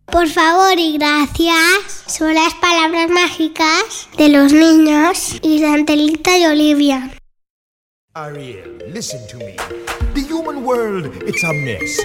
Por favor y gracias son las palabras mágicas de los niños y de Angelita y Olivia. Ariel, listen to me. The human world, it's a mess.